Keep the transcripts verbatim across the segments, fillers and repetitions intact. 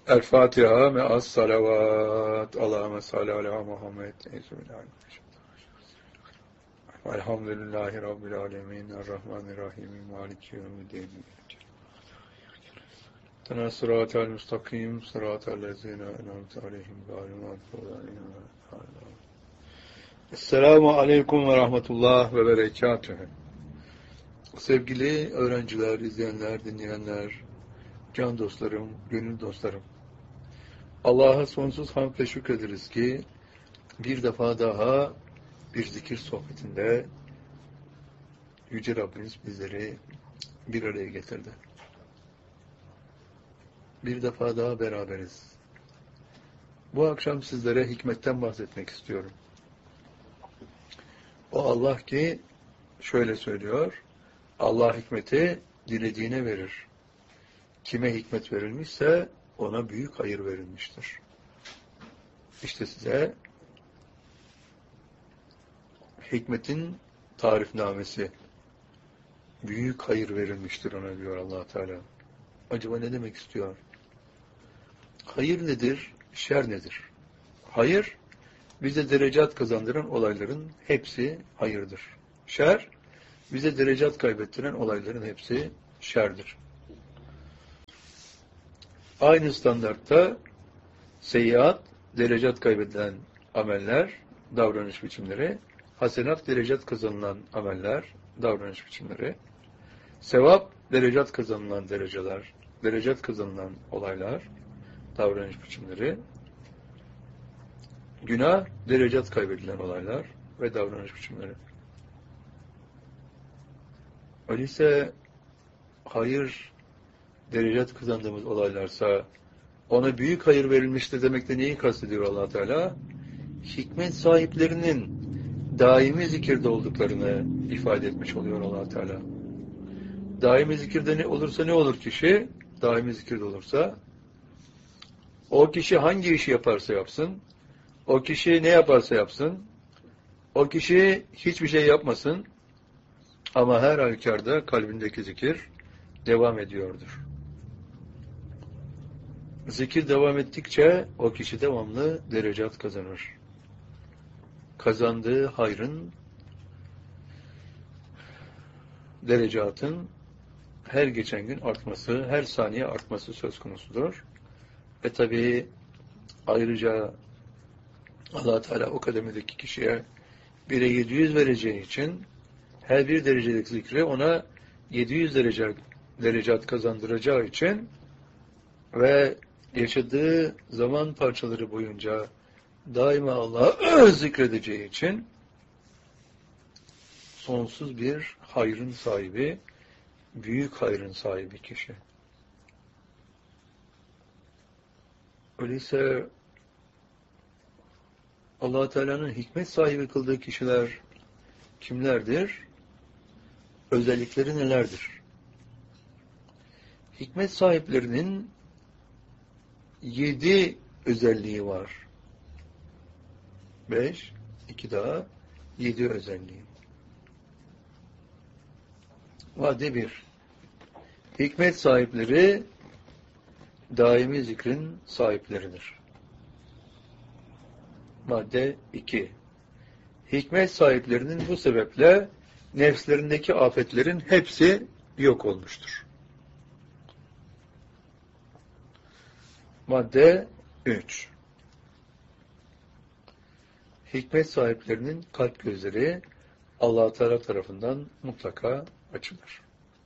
El Fatiha me'as salavat. Allahümme salli ala Muhammed. Elhamdülillahi Rabbil alemin. Errahmanirrahim. Maliki yevmiddin. Tena sıratel müstakim. Sıratel lezine en'amte aleyhim. Gâlî mağdûbi aleyhim ve lâddâllîn. Esselamu aleyküm ve rahmetullah ve berekatühü. Sevgili öğrenciler, izleyenler, dinleyenler, can dostlarım, gönül dostlarım. Allah'a sonsuz hamd ve şükrederiz ki bir defa daha bir zikir sohbetinde Yüce Rabbimiz bizleri bir araya getirdi. Bir defa daha beraberiz. Bu akşam sizlere hikmetten bahsetmek istiyorum. O Allah ki şöyle söylüyor, Allah hikmeti dilediğine verir. Kime hikmet verilmişse ona büyük hayır verilmiştir. İşte size hikmetin tarifnamesi, büyük hayır verilmiştir ona diyor Allah Teala. Acaba ne demek istiyor? Hayır nedir? Şer nedir? Hayır, bize derecat kazandıran olayların hepsi hayırdır. Şer, bize derecat kaybettiren olayların hepsi şerdir. Aynı standartta seyyiat, derecat kaybedilen ameller, davranış biçimleri, hasenat, derecat kazanılan ameller, davranış biçimleri, sevap, derecat kazanılan dereceler, derecat kazanılan olaylar, davranış biçimleri, günah, derecat kaybedilen olaylar ve davranış biçimleri. Öyleyse hayır, derecat kazandığımız olaylarsa ona büyük hayır verilmiştir demekte neyi kastediyor Allah Teala? Hikmet sahiplerinin daimi zikirde olduklarını ifade etmiş oluyor Allah Teala. Daimi zikirde ne olursa ne olur kişi? Daimi zikirde olursa o kişi hangi işi yaparsa yapsın, o kişi ne yaparsa yapsın, o kişi hiçbir şey yapmasın ama her halükarda kalbindeki zikir devam ediyordur. Zikir devam ettikçe o kişi devamlı derecat kazanır. Kazandığı hayrın, derecatın her geçen gün artması, her saniye artması söz konusudur. Ve tabii ayrıca Allah Teala o kademedeki kişiye bire yedi yüz vereceği için her bir derecelik zikri ona yedi yüz derece derecat kazandıracağı için ve yaşadığı zaman parçaları boyunca daima Allah'ı zikredeceği için sonsuz bir hayrın sahibi, büyük hayrın sahibi kişi. Öyleyse Allah Teala'nın hikmet sahibi kıldığı kişiler kimlerdir? Özellikleri nelerdir? Hikmet sahiplerinin yedi özelliği var. Beş, iki daha, yedi özelliği. Madde bir. Hikmet sahipleri daimi zikrin sahipleridir. Madde iki. Hikmet sahiplerinin bu sebeple nefslerindeki afetlerin hepsi yok olmuştur. Madde üç. Hikmet sahiplerinin kalp gözleri Allah Teala tarafından mutlaka açılır.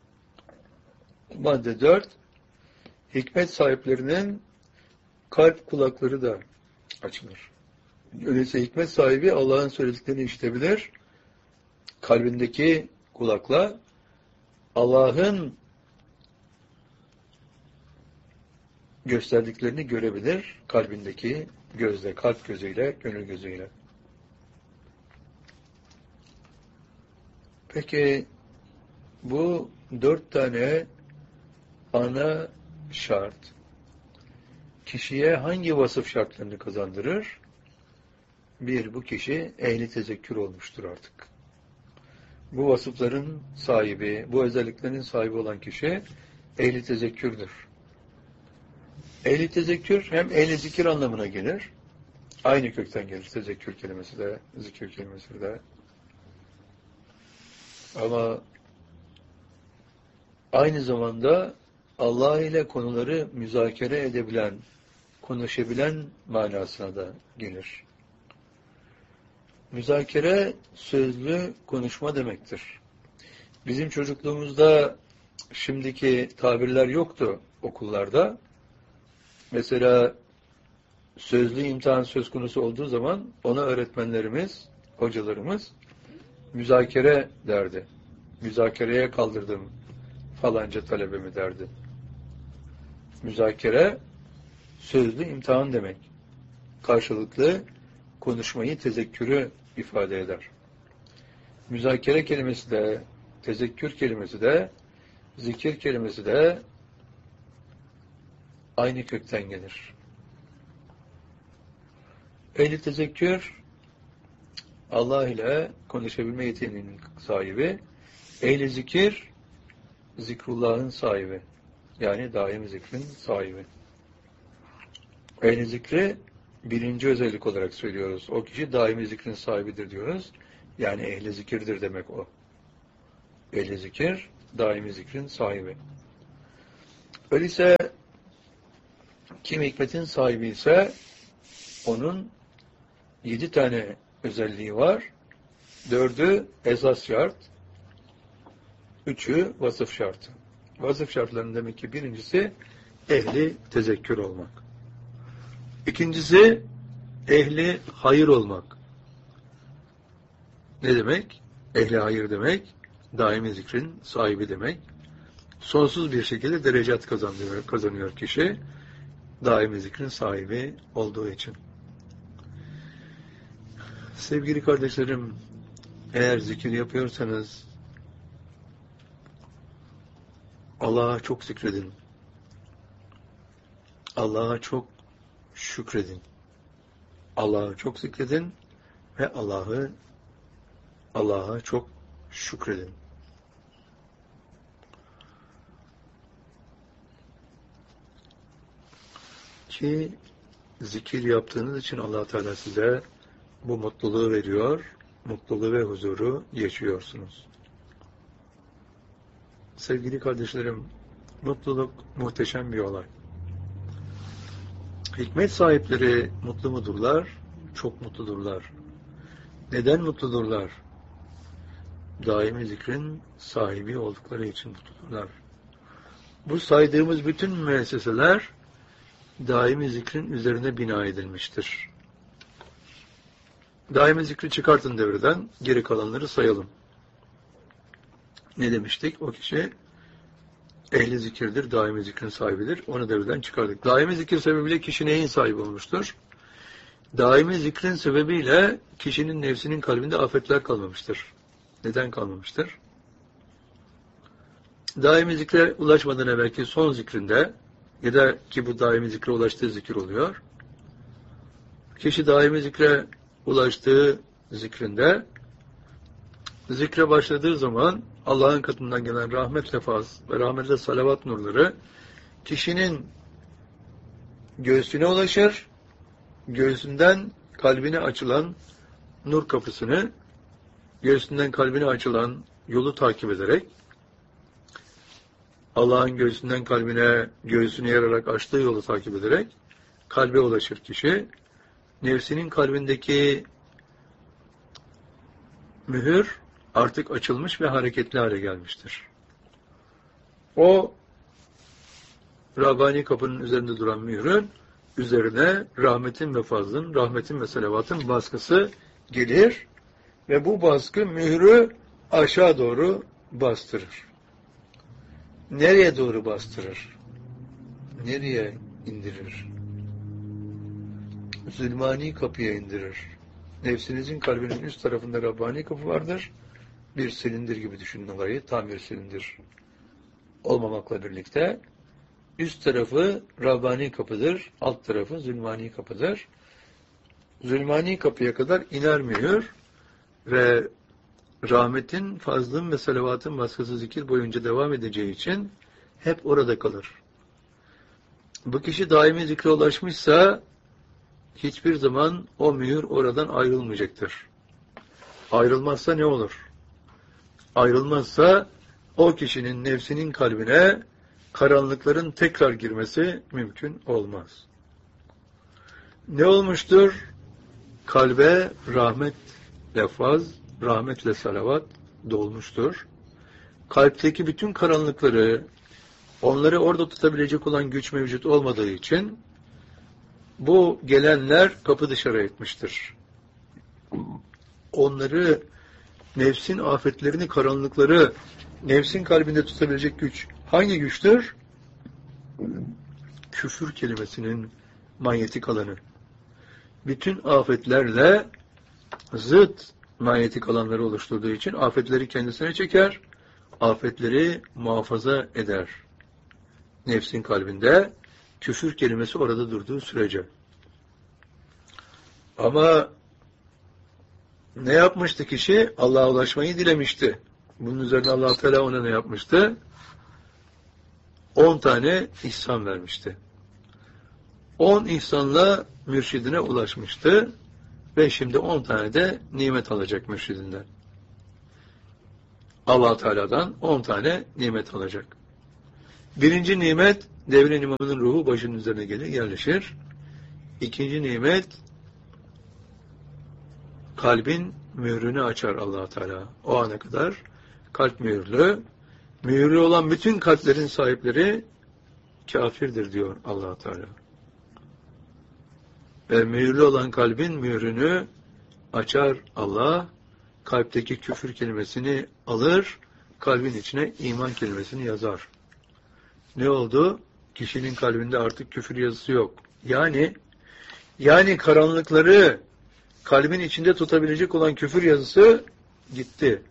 Madde dört. Hikmet sahiplerinin kalp kulakları da açılır. Öyleyse hikmet sahibi Allah'ın söylediklerini işitebilir. Kalbindeki kulakla Allah'ın gösterdiklerini görebilir. Kalbindeki gözle, kalp gözüyle, gönül gözüyle. Peki bu dört tane ana şart kişiye hangi vasıf şartlarını kazandırır? Bir, bu kişi ehli tezekkür olmuştur artık. Bu vasıfların sahibi, bu özelliklerin sahibi olan kişi ehli tezekkürdür. Ehli tezekkür hem ehli zikir anlamına gelir. Aynı kökten gelir tezekkür kelimesi de, zikir kelimesi de. Ama aynı zamanda Allah ile konuları müzakere edebilen, konuşabilen manasına da gelir. Müzakere sözlü konuşma demektir. Bizim çocukluğumuzda şimdiki tabirler yoktu okullarda. Mesela sözlü imtihan söz konusu olduğu zaman ona öğretmenlerimiz, hocalarımız müzakere derdi. Müzakereye kaldırdım falanca talebemi derdi. Müzakere sözlü imtihan demek. Karşılıklı konuşmayı, tezekkürü ifade eder. Müzakere kelimesi de, tezekkür kelimesi de, zikir kelimesi de aynı kökten gelir. Ehli tezekkür, Allah ile konuşabilme yeteneğinin sahibi, ehli zikir, zikrullah'ın sahibi. Yani daim zikrin sahibi. Ehli zikri birinci özellik olarak söylüyoruz. O kişi daimi zikrin sahibidir diyoruz. Yani ehli zikirdir demek o. Ehli zikir, daimi zikrin sahibi. Öyleyse kim hikmetin sahibi ise onun yedi tane özelliği var. Dördü esas şart, üçü vasıf şartı. Vasıf şartlarının demek ki birincisi ehli tezekkür olmak. İkincisi ehli hayır olmak. Ne demek? Ehli hayır demek, daimi zikrin sahibi demek. Sonsuz bir şekilde derecat kazanıyor, kazanıyor kişi, daimi zikrin sahibi olduğu için. Sevgili kardeşlerim, eğer zikir yapıyorsanız Allah'a çok zikredin. Allah'a çok şükredin. Allah'a çok zikredin ve Allah'ı Allah'a çok şükredin. Ki zikir yaptığınız için Allah Teala size bu mutluluğu veriyor, mutluluğu ve huzuru yaşıyorsunuz. Sevgili kardeşlerim, mutluluk muhteşem bir olay. Hikmet sahipleri mutlu mudurlar? Çok mutludurlar. Neden mutludurlar? Daimi zikrin sahibi oldukları için mutludurlar. Bu saydığımız bütün müesseseler daimi zikrin üzerine bina edilmiştir. Daimi zikri çıkartın devreden, geri kalanları sayalım. Ne demiştik? O kişi ehli zikirdir, daimi zikrin sahibidir. Onu devreden çıkardık. Daimi zikir sebebiyle kişi neyin sahibi olmuştur? Daimi zikrin sebebiyle kişinin nefsinin kalbinde afetler kalmamıştır. Neden kalmamıştır? Daimi zikre ulaşmadan evvelki son zikrinde, ya da ki bu daimi zikre ulaştığı zikir oluyor. Kişi daimi zikre ulaştığı zikrinde, zikre başladığı zaman Allah'ın katından gelen rahmet lefaz ve rahmetle salavat nurları kişinin göğsüne ulaşır, göğsünden kalbine açılan nur kapısını, göğsünden kalbine açılan yolu takip ederek, Allah'ın göğsünden kalbine, göğsünü yararak açtığı yolu takip ederek kalbe ulaşır kişi. Nefsinin kalbindeki mühür artık açılmış ve hareketli hale gelmiştir. O Rabbani kapının üzerinde duran mühürün üzerine rahmetin ve fazlın, rahmetin ve selavatın baskısı gelir ve bu baskı mührü aşağı doğru bastırır. Nereye doğru bastırır? Nereye indirir? Zulmani kapıya indirir. Nefsinizin kalbinin üst tarafında Rabbani kapı vardır. Bir silindir gibi düşünün olayı. Tam bir silindir olmamakla birlikte. Üst tarafı Rabbani kapıdır. Alt tarafı Zulmani kapıdır. Zulmani kapıya kadar iner mühür ve rahmetin, fazlın ve salavatın baskısı zikir boyunca devam edeceği için hep orada kalır. Bu kişi daimi zikre ulaşmışsa hiçbir zaman o mühür oradan ayrılmayacaktır. Ayrılmazsa ne olur? Ayrılmazsa o kişinin nefsinin kalbine karanlıkların tekrar girmesi mümkün olmaz. Ne olmuştur? Kalbe rahmetle faz, rahmetle salavat dolmuştur. Kalpteki bütün karanlıkları, onları orada tutabilecek olan güç mevcut olmadığı için bu gelenler kapı dışarı etmiştir. Onları, nefsin afetlerini, karanlıkları, nefsin kalbinde tutabilecek güç hangi güçtür? Küfür kelimesinin manyetik alanı. Bütün afetlerle zıt manyetik alanları oluşturduğu için afetleri kendisine çeker, afetleri muhafaza eder. Nefsin kalbinde küfür kelimesi orada durduğu sürece. Ama ne yapmıştı kişi? Allah'a ulaşmayı dilemişti. Bunun üzerine Allah Teala ona ne yapmıştı? On tane ihsan vermişti. On ihsanla mürşidine ulaşmıştı ve şimdi on tane de nimet alacak mürşidinden. Allah Teala'dan on tane nimet alacak. Birinci nimet, devrin imamının ruhu başının üzerine gelir, yerleşir. İkinci nimet, kalbin mührünü açar Allah Teala. O ana kadar kalp mühürlü, mühürlü olan bütün kalplerin sahipleri kafirdir diyor Allah Teala. Ve mühürlü olan kalbin mührünü açar Allah, kalpteki küfür kelimesini alır, kalbin içine iman kelimesini yazar. Ne oldu? Kişinin kalbinde artık küfür yazısı yok. Yani yani karanlıkları kalbin içinde tutabilecek olan küfür yazısı gitti.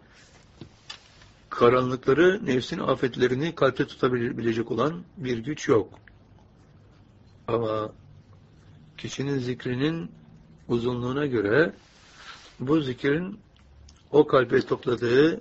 Karanlıkları, nefsin afetlerini kalpte tutabilecek olan bir güç yok. Ama kişinin zikrinin uzunluğuna göre bu zikrin o kalbe topladığı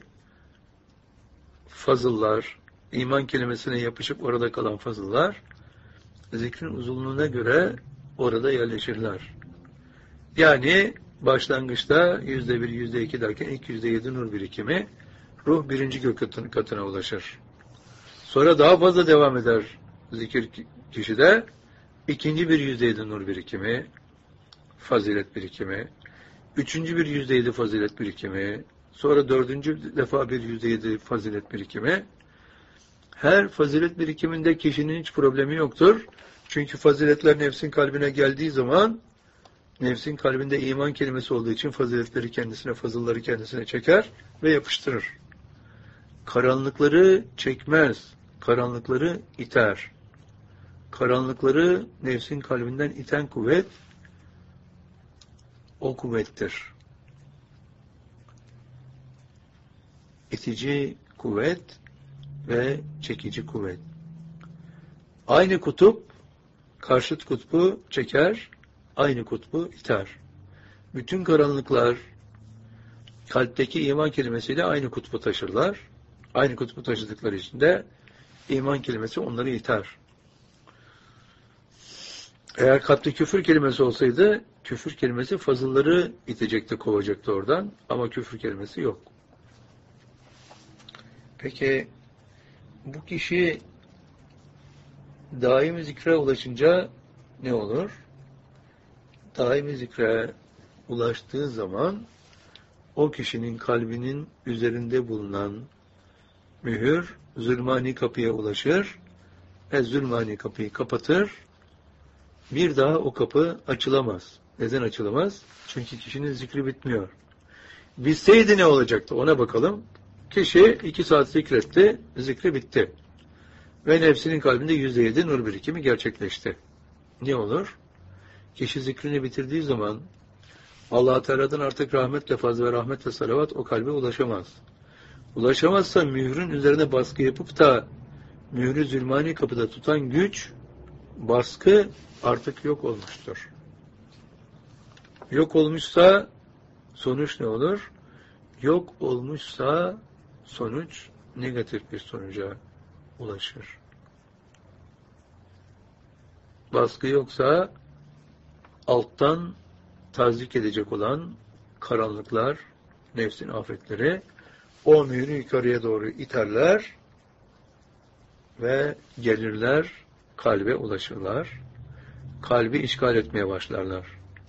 fazıllar, iman kelimesine yapışıp orada kalan fazıllar, zikrin uzunluğuna göre orada yerleşirler. Yani başlangıçta yüzde bir, yüzde iki derken ilk yüzde yedi nur birikimi, ruh birinci gök katına ulaşır. Sonra daha fazla devam eder zikir kişide, ikinci bir yüzde yedi nur birikimi, fazilet birikimi, üçüncü bir yüzde yedi fazilet birikimi, sonra dördüncü defa bir yüzde yedi fazilet birikimi. Her fazilet birikiminde kişinin hiç problemi yoktur. Çünkü faziletler nefsin kalbine geldiği zaman, nefsin kalbinde iman kelimesi olduğu için faziletleri kendisine, fazılları kendisine çeker ve yapıştırır. Karanlıkları çekmez, karanlıkları iter. Karanlıkları nefsin kalbinden iten kuvvet, o kuvvettir. İtici kuvvet ve çekici kuvvet. Aynı kutup, karşıt kutbu çeker, aynı kutbu iter. Bütün karanlıklar, kalpteki iman kelimesiyle aynı kutbu taşırlar. Aynı kutbu taşıdıkları için de iman kelimesi onları iter. Eğer kalpte küfür kelimesi olsaydı, küfür kelimesi fazılları itecekti, kovacaktı oradan. Ama küfür kelimesi yok. Peki, bu kişi daimi zikre ulaşınca ne olur? Daimi zikre ulaştığı zaman o kişinin kalbinin üzerinde bulunan mühür zulmani kapıya ulaşır ve zulmani kapıyı kapatır. Bir daha o kapı açılamaz. Neden açılamaz? Çünkü kişinin zikri bitmiyor. Bitseydi ne olacaktı? Ona bakalım. Kişi iki saat zikretti, zikri bitti. Ve nefsinin kalbinde yüzde yedi nur birikimi gerçekleşti. Ne olur? Kişi zikrini bitirdiği zaman Allah-u Teala'dan artık rahmetle fazla ve rahmetle salavat o kalbe ulaşamaz. Ulaşamazsa mührün üzerine baskı yapıp da mührü zulmani kapıda tutan güç, baskı artık yok olmuştur. Yok olmuşsa sonuç ne olur? Yok olmuşsa sonuç negatif bir sonuca ulaşır. baskı yoksa alttan tazik edecek olan karanlıklar, nefsin afetleri o mühürü yukarıya doğru iterler ve gelirler, kalbe ulaşırlar. Kalbi işgal etmeye başlarlar.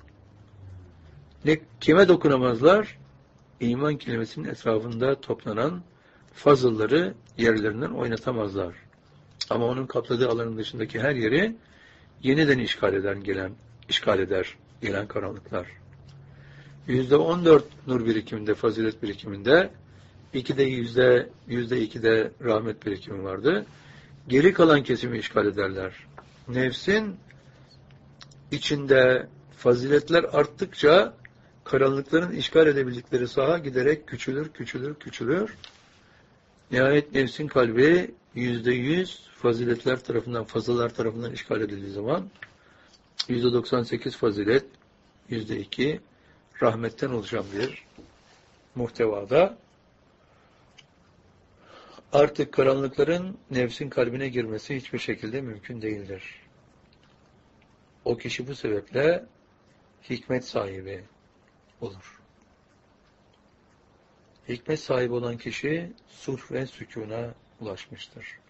Ne, kime dokunamazlar? İman kelimesinin etrafında toplanan fazılları yerlerinden oynatamazlar. Ama onun kapladığı alanın dışındaki her yeri yeniden işgal eden gelen, işgal eder gelen karanlıklar. Yüzde on dört nur birikiminde, fazilet birikiminde, ikide yüzde, yüzde ikide rahmet birikimi vardı. Geri kalan kesimi işgal ederler. Nefsin içinde faziletler arttıkça karanlıkların işgal edebildikleri saha giderek küçülür, küçülür, küçülür. Nihayet nefsin kalbi yüzde yüz faziletler tarafından, fazlalar tarafından işgal edildiği zaman yüzde doksan sekiz fazilet, yüzde iki rahmetten oluşan bir muhtevada artık karanlıkların nefsin kalbine girmesi hiçbir şekilde mümkün değildir. O kişi bu sebeple hikmet sahibi olur. Hikmet sahibi olan kişi sulh ve sükûna ulaşmıştır.